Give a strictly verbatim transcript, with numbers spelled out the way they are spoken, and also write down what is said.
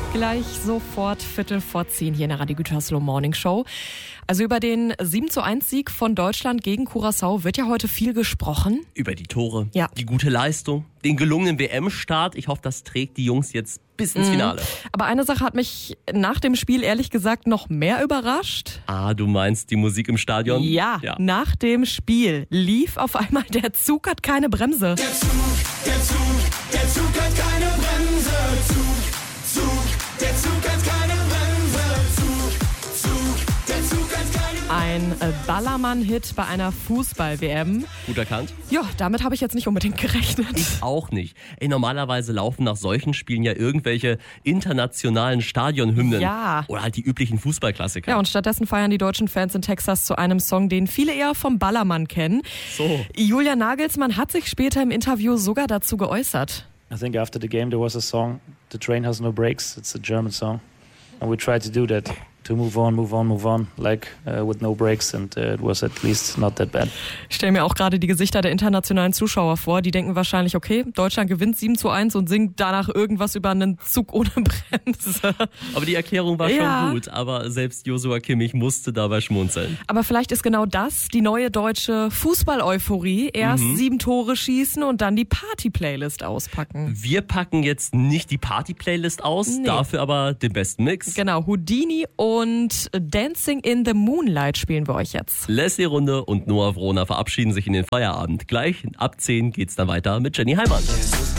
Gleich sofort Viertel vor zehn hier in der Radio Gütersloh Morning Show. Also über den sieben zu eins Sieg von Deutschland gegen Curaçao wird ja heute viel gesprochen. Über die Tore, ja. die gute Leistung, den gelungenen W M-Start. Ich hoffe, das trägt die Jungs jetzt bis ins Finale. Aber eine Sache hat mich nach dem Spiel ehrlich gesagt noch mehr überrascht. Ah, du meinst die Musik im Stadion? Ja, ja. Nach dem Spiel lief auf einmal „Der Zug hat keine Bremse". Der Zug, der Zug, der Zug hat keine Bremse. Zug, Zug, der Zug hat keine Bremse. Zug, Zug, der Zug hat keine Bremse. Ein äh, Ballermann-Hit bei einer Fußball-W M. Gut erkannt. Ja, damit habe ich jetzt nicht unbedingt gerechnet. Ich auch nicht. Ey, normalerweise laufen nach solchen Spielen ja irgendwelche internationalen Stadionhymnen. Ja. Oder halt die üblichen Fußballklassiker. Ja, und stattdessen feiern die deutschen Fans in Texas zu einem Song, den viele eher vom Ballermann kennen. So. Julian Nagelsmann hat sich später im Interview sogar dazu geäußert. I think after the game there was a song, "The Train Has No Brakes." It's a German song. And we tried to do that, to move on, move on, move on, like uh, with no brakes, and uh, it was at least not that bad. Ich stelle mir auch gerade die Gesichter der internationalen Zuschauer vor, die denken wahrscheinlich, okay, Deutschland gewinnt sieben zu eins und singt danach irgendwas über einen Zug ohne Bremse. Aber die Erklärung war Ja. schon gut, aber selbst Joshua Kimmich musste dabei schmunzeln. Aber vielleicht ist genau das die neue deutsche Fußball-Euphorie. Erst Mhm. sieben Tore schießen und dann die Party-Playlist auspacken. Wir packen jetzt nicht die Party-Playlist aus, Nee. dafür aber den besten Mix. Genau, Houdini und Dancing in the Moonlight spielen wir euch jetzt. Leslie Runde und Noah Wroner verabschieden sich in den Feierabend. Gleich ab zehn geht's dann weiter mit Jenny Heimann.